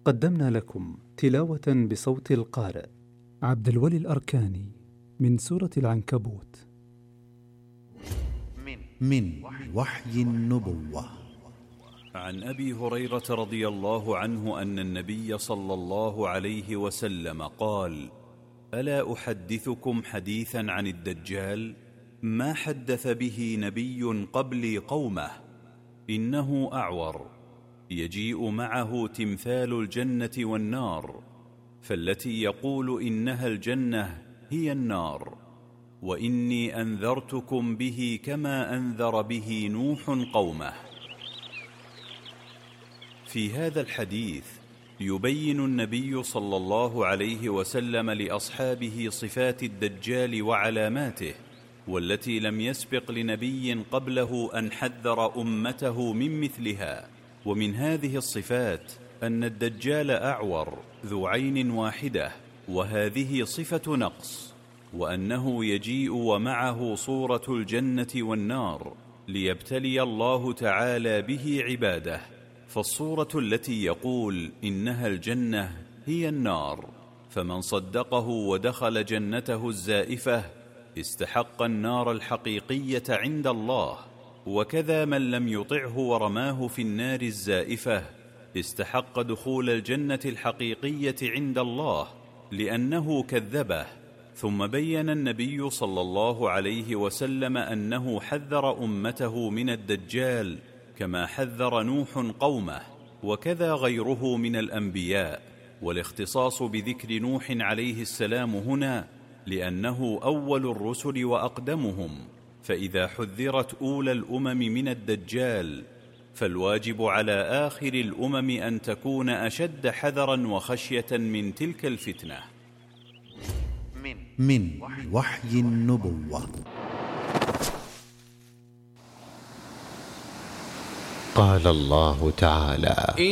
قدمنا لكم تلاوة بصوت القارئ عبد الولي الأركاني من سورة العنكبوت من وحي النبوة. عن أبي هريرة رضي الله عنه أن النبي صلى الله عليه وسلم قال: ألا أحدثكم حديثا عن الدجال ما حدث به نبي قبلي قومه؟ إنه أعور، يجيء معه تمثال الجنة والنار، فالتي يقول إنها الجنة هي النار، وإني أنذرتكم به كما أنذر به نوح قومه. في هذا الحديث يبين النبي صلى الله عليه وسلم لأصحابه صفات الدجال وعلاماته، والتي لم يسبق لنبي قبله أن حذر أمته من مثلها. ومن هذه الصفات أن الدجال أعور ذو عين واحدة، وهذه صفة نقص، وأنه يجيء ومعه صورة الجنة والنار ليبتلي الله تعالى به عباده. فالصورة التي يقول إنها الجنة هي النار، فمن صدقه ودخل جنته الزائفة استحق النار الحقيقية عند الله، وكذا من لم يطعه ورماه في النار الزائفة استحق دخول الجنة الحقيقية عند الله لأنه كذبه. ثم بين النبي صلى الله عليه وسلم أنه حذر أمته من الدجال كما حذر نوح قومه، وكذا غيره من الأنبياء، والاختصاص بذكر نوح عليه السلام هنا لأنه أول الرسل وأقدمهم، فإذا حذرت أولى الأمم من الدجال فالواجب على آخر الأمم أن تكون أشد حذرا وخشية من تلك الفتنة. من وحي النبوة. قال الله تعالى: